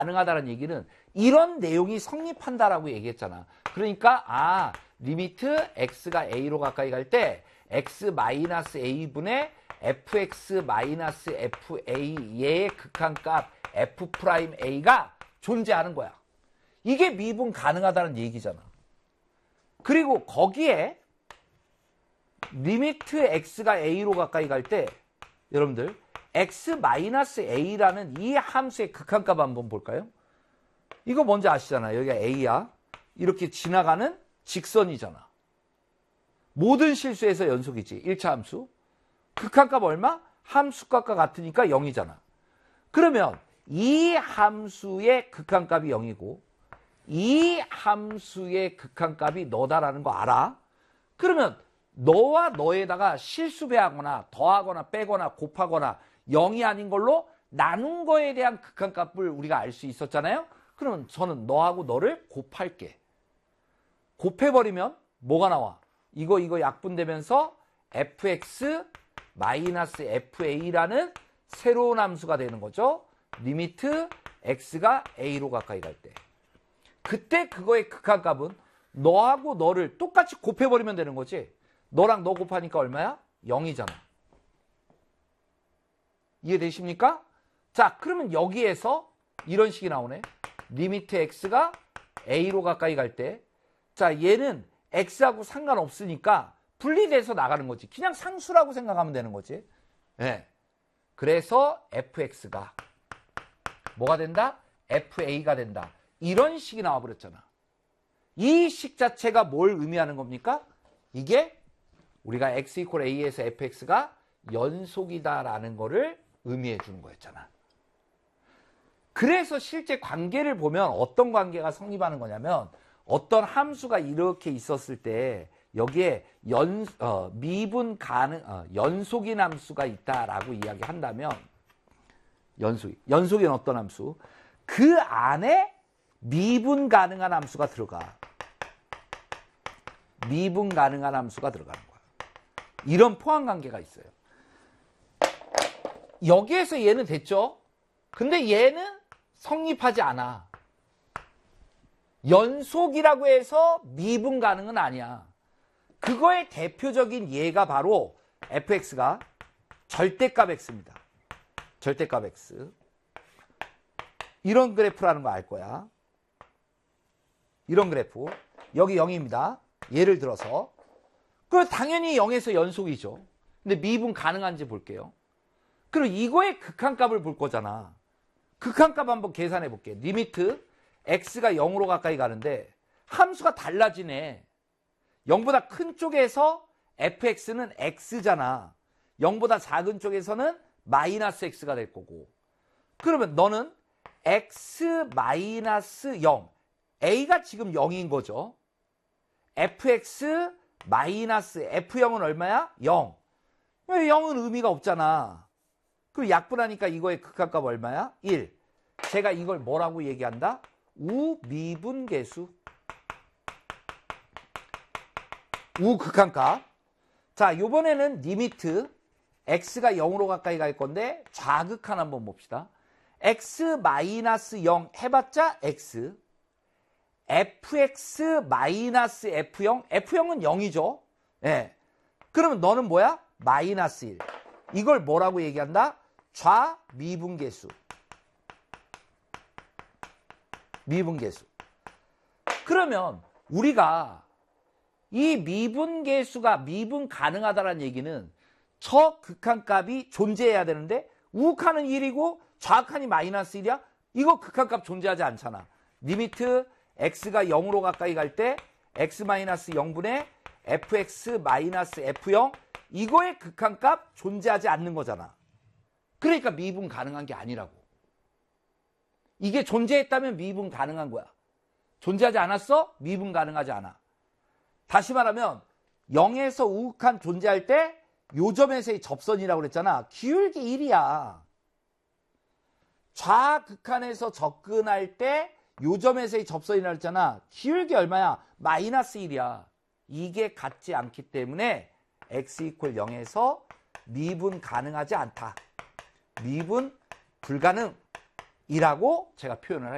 가능하다는 얘기는 이런 내용이 성립한다라고 얘기했잖아. 그러니까 리미트 x가 a로 가까이 갈 때 x-a분의 fx-fa의 극한값 f'a가 존재하는 거야. 이게 미분 가능하다는 얘기잖아. 그리고 거기에 리미트 x가 a로 가까이 갈 때 여러분들 x-a라는 이 함수의 극한값 한번 볼까요? 이거 뭔지 아시잖아요. 여기가 a야. 이렇게 지나가는 직선이잖아. 모든 실수에서 연속이지. 1차 함수. 극한값 얼마? 함수값과 같으니까 0이잖아. 그러면 이 함수의 극한값이 0이고 이 함수의 극한값이 너다라는 거 알아? 그러면 너와 너에다가 실수배하거나 더하거나 빼거나 곱하거나 0이 아닌 걸로 나눈 거에 대한 극한값을 우리가 알 수 있었잖아요. 그러면 저는 너하고 너를 곱할게. 곱해버리면 뭐가 나와? 이거 약분되면서 fx-fa라는 새로운 함수가 되는 거죠. 리미트 x가 a로 가까이 갈 때. 그때 그거의 극한값은 너하고 너를 똑같이 곱해버리면 되는 거지. 너랑 너 곱하니까 얼마야? 0이잖아. 이해되십니까? 자, 그러면 여기에서 이런 식이 나오네. 리미트 x가 a로 가까이 갈 때, 자, 얘는 x하고 상관없으니까 분리돼서 나가는 거지. 그냥 상수라고 생각하면 되는 거지. 네. 그래서 fx가 뭐가 된다? fa가 된다. 이런 식이 나와버렸잖아. 이 식 자체가 뭘 의미하는 겁니까? 이게 우리가 x=a에서 fx가 연속이다라는 거를 의미해 주는 거였잖아. 그래서 실제 관계를 보면 어떤 관계가 성립하는 거냐면 어떤 함수가 이렇게 있었을 때 여기에 연속인 함수가 있다라고 이야기한다면 연속인 어떤 함수? 그 안에 미분 가능한 함수가 들어가. 미분 가능한 함수가 들어가는 거야. 이런 포함 관계가 있어요. 여기에서 얘는 됐죠? 근데 얘는 성립하지 않아. 연속이라고 해서 미분 가능은 아니야. 그거의 대표적인 예가 바로 fx가 절대값 x입니다. 절대값 x. 이런 그래프라는 거 알 거야. 이런 그래프. 여기 0입니다. 예를 들어서. 그럼 당연히 0에서 연속이죠. 근데 미분 가능한지 볼게요. 그리고 이거의 극한값을 볼 거잖아. 극한값 한번 계산해 볼게. 리미트 x가 0으로 가까이 가는데 함수가 달라지네. 0보다 큰 쪽에서 fx는 x잖아. 0보다 작은 쪽에서는 마이너스 x가 될 거고. 그러면 너는 x-0, a가 지금 0인 거죠. fx 마이너스 f0은 얼마야? 0. 왜 0은 의미가 없잖아. 그럼 약분하니까 이거의 극한값 얼마야? 1. 제가 이걸 뭐라고 얘기한다? 우미분계수. 우극한값. 자, 요번에는 리미트 x가 0으로 가까이 갈 건데 좌극한 한번 봅시다. x-0 해봤자 x. fx-f0. f0은 0이죠. 예. 그러면 너는 뭐야? 마이너스 1. 이걸 뭐라고 얘기한다? 좌미분계수. 미분계수. 그러면 우리가 이 미분계수가 미분 가능하다는 얘기는 저 극한값이 존재해야 되는데 우극한은 1이고 좌극한이 마이너스 1이야? 이거 극한값 존재하지 않잖아. 리미트 x가 0으로 가까이 갈 때 x-0분의 fx-f0 이거의 극한값 존재하지 않는 거잖아. 그러니까 미분 가능한 게 아니라고. 이게 존재했다면 미분 가능한 거야. 존재하지 않았어? 미분 가능하지 않아. 다시 말하면 0에서 우극한 존재할 때 요점에서의 접선이라고 그랬잖아. 기울기 1이야. 좌극한에서 접근할 때 요점에서의 접선이라고 했잖아. 기울기 얼마야? 마이너스 1이야. 이게 같지 않기 때문에 x=0에서 미분 가능하지 않다. 미분 불가능이라고 제가 표현을 할게요.